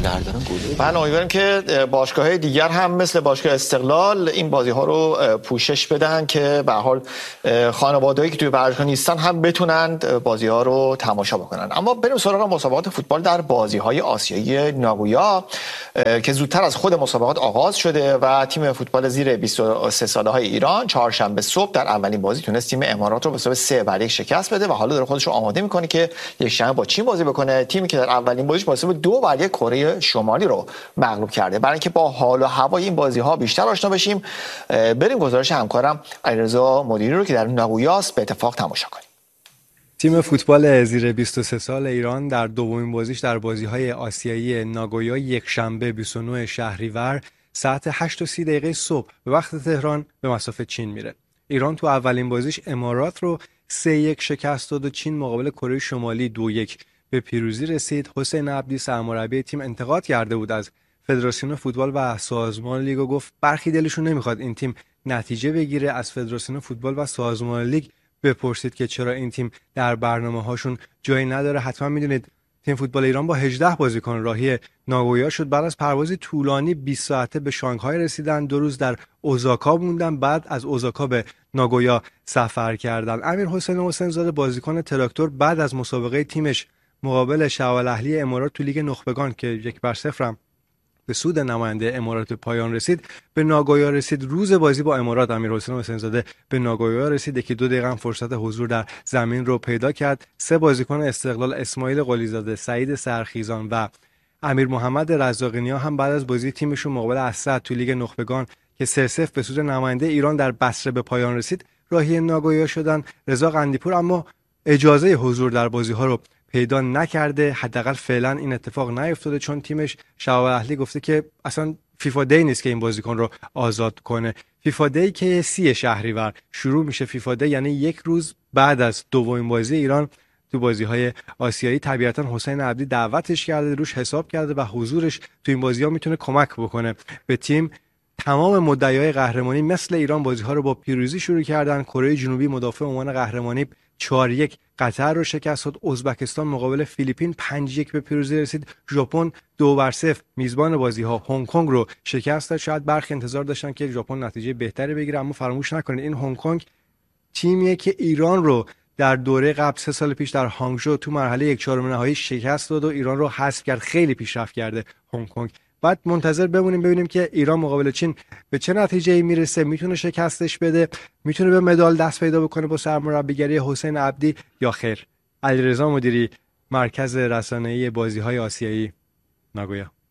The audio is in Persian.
سالگردان گروه. من امیدوارم که باشگاه‌های دیگر هم مثل باشگاه استقلال این بازی‌ها رو پوشش بدن که به هر حال خانواده‌ای که توی ورزشگاه نیستن هم بتونن بازی‌ها رو تماشا بکنن. اما بریم سراغ مسابقات فوتبال در بازی‌های آسیایی ناگویا که زودتر از خود مسابقات آغاز شده و تیم فوتبال زیر 23 ساله‌های ایران چهارشنبه صبح در اولین بازی تونست تیم امارات رو به حساب 3-1 شکست بده و حالا داره خودش رو آماده می‌کنه که یک شنبه با چین بازی بکنه. تیمی که در اولین بازیش با حساب 2-1 کره شمالی رو مغلوب کرده. برای اینکه با حال و هوای این بازی‌ها بیشتر آشنا بشیم بریم گزارش همکارم علیرضا مدیری رو که در ناگویا است به اتفاق تماشا کنیم. تیم فوتبال زیر 23 سال ایران در دومین بازیش در بازی‌های آسیایی ناگویا یکشنبه 29 شهریور ساعت 8:30 صبح به وقت تهران به مصاف چین میره. ایران تو اولین بازیش امارات رو 3-1 شکست داد و چین مقابل کره شمالی 2-1 به پیروزی رسید. حسین عبدی سرمربی تیم انتقاد کرده بود از فدراسیون فوتبال و سازمان لیگ و گفت برخی دلشون نمیخواد این تیم نتیجه بگیره. از فدراسیون فوتبال و سازمان لیگ بپرسید که چرا این تیم در برنامه‌هاشون جایی نداره. حتما میدونید تیم فوتبال ایران با 18 بازیکن راهی ناگویا شد. بعد از پروازی طولانی 20 ساعته به شانگهای رسیدن، 2 روز در اوزاکا موندن، بعد از اوزاکا به ناگویا سفر کردند. امیر حسین زاده بازیکن تراکتور بعد از مسابقه تیمش مقابل شعب اهلی امارات تو لیگ نخبگان که 1-0 به سود نماینده امارات پایان رسید به ناگویا رسید. روز بازی با امارات امیر حسین زاده به ناگویا رسید که 2 دقیقه فرصت حضور در زمین رو پیدا کرد. 3 بازیکن استقلال اسماعیل قلیزاده، سعید سرخیزان و امیر محمد رزاقی‌نیا هم بعد از بازی تیمشون مقابل اسد تو لیگ نخبگان که 3-0 به سود نماینده ایران در بصره به پایان رسید راهی ناگویا شدن. رضا قندیپور اما اجازه حضور در بازی‌ها رو پیدا نکرده، حداقل فعلا این اتفاق نیفتاده چون تیمش شعب اهلی گفته که اصلا فیفا دی نیست که این بازیکن رو آزاد کنه. فیفا دی که 30 شهریور شروع میشه. فیفا دی یعنی 1 روز بعد از دومین بازی ایران تو بازی‌های آسیایی. طبیعتا حسین عبدی دعوتش کرده، روش حساب کرده و حضورش تو این بازی‌ها میتونه کمک بکنه به تیم. تمام مدعیای قهرمانی مثل ایران بازی‌ها رو با پیروزی شروع کردن. کره جنوبی مدافع عنوان قهرمانی 4-1 قطر رو شکست داد. ازبکستان مقابل فیلیپین 5-1 به پیروزی رسید. ژاپن 2-0 میزبان بازی‌ها هنگ کنگ رو شکست داد. شاید برخی انتظار داشتن که ژاپن نتیجه بهتری بگیره، اما فراموش نکنید این هنگ کنگ تیمیه که ایران رو در دوره قبل 3 سال پیش در هانگژو تو مرحله 1/4 نهایی شکست داد و ایران رو حذف کرد. خیلی پیشرفت کرده هنگ کنگ. بعد منتظر بمونیم ببینیم که ایران مقابل چین به چه نتیجه‌ای میرسه، میتونه شکستش بده، میتونه به مدال دست پیدا بکنه با سرمربیگری حسین عبدی یا خیر. علیرضا مدیری، مرکز رسانه‌ای بازی‌های آسیایی، ناگویا.